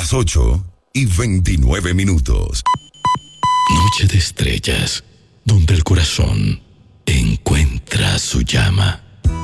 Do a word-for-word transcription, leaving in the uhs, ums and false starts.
las ocho y veintinueve minutos. Noche de estrellas, donde el corazón